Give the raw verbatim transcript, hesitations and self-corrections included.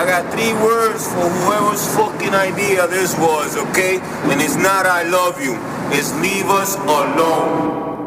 I got three words for whoever's fucking idea this was, okay? And it's not I love you. It's leave us alone.